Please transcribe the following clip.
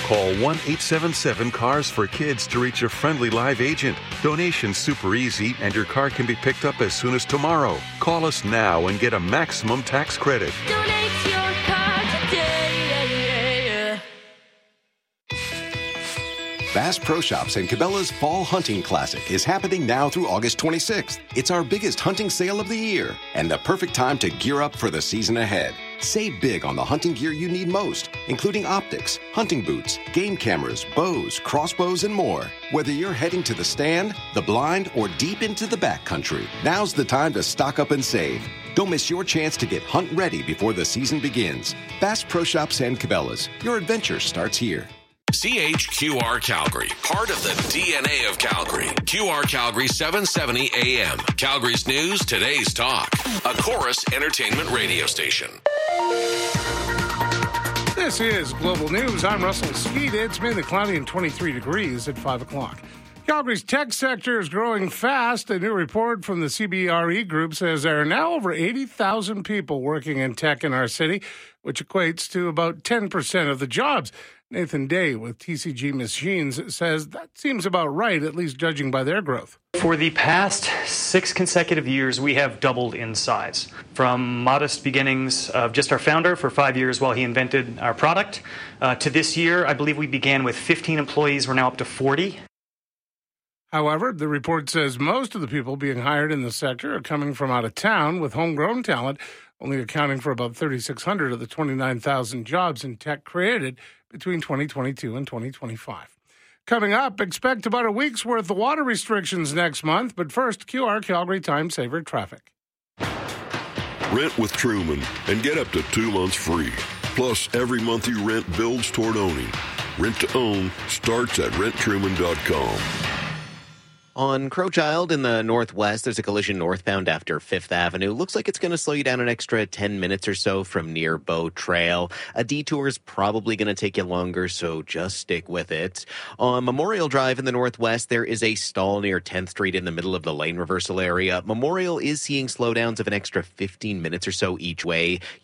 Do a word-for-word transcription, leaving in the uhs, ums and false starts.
Call one eight seven seven cars for kids to reach a friendly live agent. Donation's super easy, and your car can be picked up as soon as tomorrow. Call us now and get a maximum tax credit. Donate your car today. Bass Pro Shops and Cabela's Fall Hunting Classic is happening now through August twenty-sixth. It's our biggest hunting sale of the year and the perfect time to gear up for the season ahead. Save big on the hunting gear you need most, including optics, hunting boots, game cameras, bows, crossbows, and more. Whether you're heading to the stand, the blind, or deep into the backcountry, now's the time to stock up and save. Don't miss your chance to get hunt ready before the season begins. Bass Pro Shops and Cabela's. Your adventure starts here. C H Q R Calgary, part of the D N A of Calgary. Q R Calgary seven seventy A M. Calgary's news, today's talk. A Chorus Entertainment radio station. This is Global News. I'm Russell Skeet. It's mainly cloudy and twenty-three degrees at five o'clock. Calgary's tech sector is growing fast. A new report from the C B R E Group says there are now over eighty thousand people working in tech in our city, which equates to about ten percent of the jobs. Nathan Day with T C G Machines says that seems about right, at least judging by their growth. For the past six consecutive years, we have doubled in size. From modest beginnings of just our founder for five years while he invented our product, uh, to this year, I believe we began with fifteen employees. We're now up to forty. However, the report says most of the people being hired in the sector are coming from out of town, with homegrown talent only accounting for about thirty-six hundred of the twenty-nine thousand jobs in tech created between twenty twenty-two and twenty twenty-five. Coming up, expect about a week's worth of water restrictions next month, but first, Q R Calgary Time Saver traffic. Rent with Truman and get up to two months free. Plus, every month you rent builds toward owning. Rent to own starts at rent truman dot com. On Crowchild in the northwest, there's a collision northbound after Fifth Avenue. Looks like it's going to slow you down an extra ten minutes or so from near Bow Trail. A detour is probably going to take you longer, so just stick with it. On Memorial Drive in the northwest, there is a stall near tenth Street in the middle of the lane reversal area. Memorial is seeing slowdowns of an extra fifteen minutes or so each way.